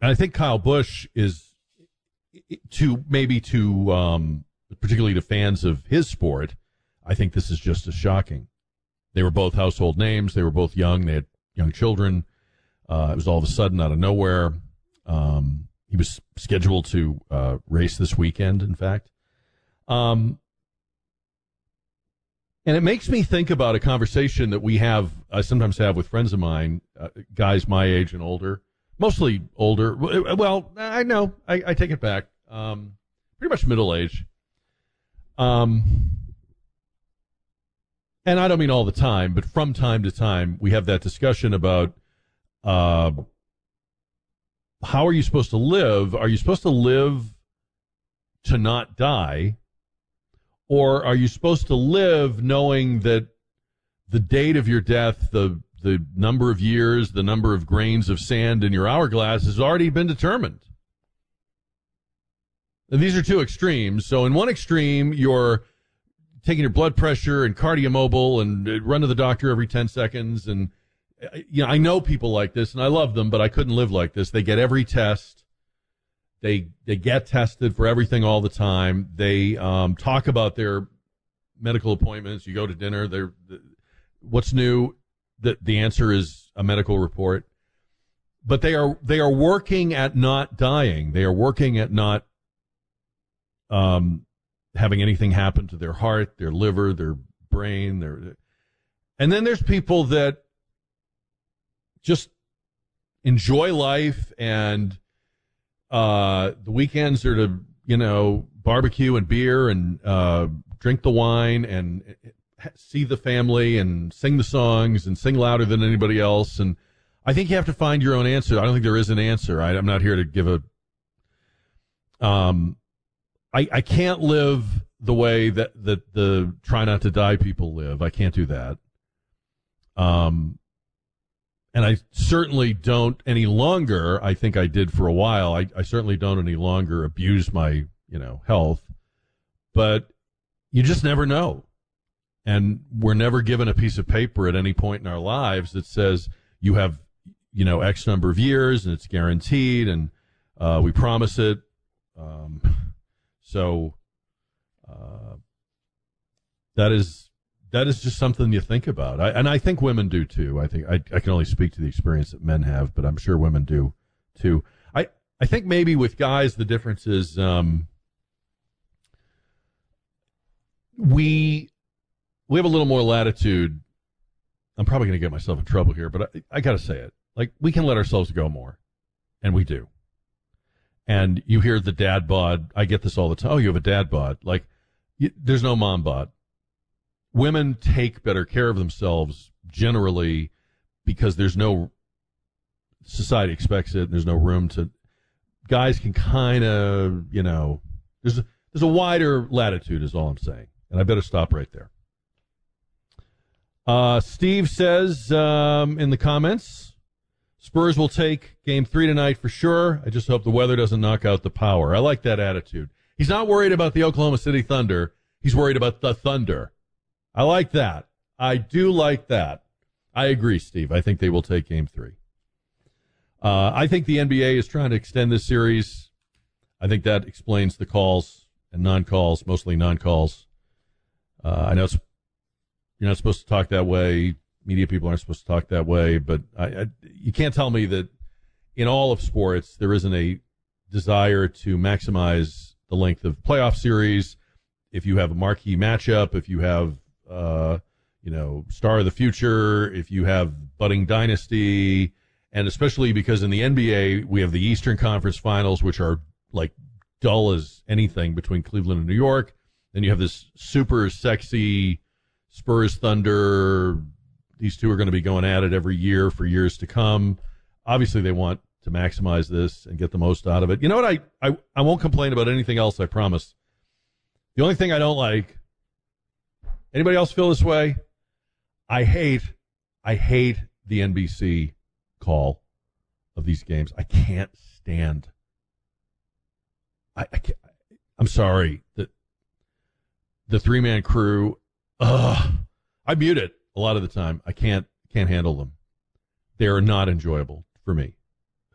And I think Kyle Busch is particularly to fans of his sport, I think this is just as shocking. They were both household names. They were both young. They had young children. It was all of a sudden out of nowhere. He was scheduled to race this weekend, in fact. And it makes me think about a conversation that I sometimes have with friends of mine, guys my age and older, mostly older. Well, I know, I take it back. Pretty much middle age. And I don't mean all the time, but from time to time, we have that discussion about how are you supposed to live? Are you supposed to live to not die? Or are you supposed to live knowing that the date of your death, the number of years, the number of grains of sand in your hourglass has already been determined? And these are two extremes. So in one extreme, you're taking your blood pressure and cardiomobile and run to the doctor every 10 seconds. And, I know people like this, and I love them, but I couldn't live like this. They get every test. They get tested for everything all the time. They talk about their medical appointments. You go to dinner. What's new? The answer is a medical report. But they are working at not dying. They are working at not having anything happen to their heart, their liver, their brain. And then there's people that just enjoy life, and the weekends are to, barbecue and beer and drink the wine and see the family and sing the songs and sing louder than anybody else. And I think you have to find your own answer. I don't think there is an answer. I'm not here to give a... I can't live the way that the try not to die people live. I can't do that. And I certainly don't any longer. I think I did for a while. I certainly don't any longer abuse my, health. But you just never know. And we're never given a piece of paper at any point in our lives that says you have, X number of years and it's guaranteed and we promise it. So that is just something you think about. And I think women do too. I think I can only speak to the experience that men have, but I'm sure women do too. I think maybe with guys the difference is we have a little more latitude. I'm probably going to get myself in trouble here, but I got to say it. Like, we can let ourselves go more, and we do. And you hear the dad bod. I get this all the time. Oh, you have a dad bod. Like, there's no mom bod. Women take better care of themselves generally because there's no society expects it. There's no room to. Guys can kind of, there's a wider latitude is all I'm saying. And I better stop right there. Steve says in the comments, Spurs will take Game 3 tonight for sure. I just hope the weather doesn't knock out the power. I like that attitude. He's not worried about the Oklahoma City Thunder. He's worried about the Thunder. I like that. I do like that. I agree, Steve. I think they will take Game 3. I think the NBA is trying to extend this series. I think that explains the calls and non-calls, mostly non-calls. I know you're not supposed to talk that way. Media people aren't supposed to talk that way, but you can't tell me that in all of sports there isn't a desire to maximize the length of playoff series. If you have a marquee matchup, if you have star of the future, if you have budding dynasty, and especially because in the NBA we have the Eastern Conference Finals, which are like dull as anything between Cleveland and New York. Then you have this super sexy Spurs Thunder. These two are going to be going at it every year for years to come. Obviously, they want to maximize this and get the most out of it. You know what? I won't complain about anything else, I promise. The only thing I don't like, anybody else feel this way? I hate the NBC call of these games. I can't stand. I'm sorry. The three-man crew, I mute it a lot of the time. I can't handle them. They are not enjoyable for me.